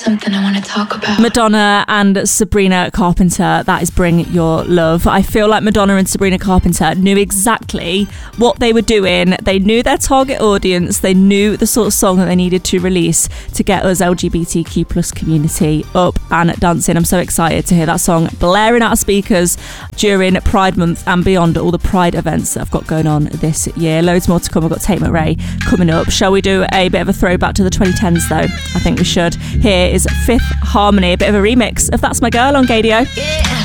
something I want to talk about. Madonna and Sabrina Carpenter, that is Bring Your Love. I feel like Madonna and Sabrina Carpenter knew exactly what they were doing. They knew their target audience. They knew the sort of song that they needed to release to get us LGBTQ plus community up and dancing. I'm so excited to hear that song blaring out of speakers during Pride Month and beyond, all the Pride events that I've got going on this year. Loads more to come. I've got Tate McRae coming up. Shall we do a bit of a throwback to the 2010s though? I think we should. Here is Fifth Harmony, a bit of a remix of That's My Girl on Gaydio. Yeah.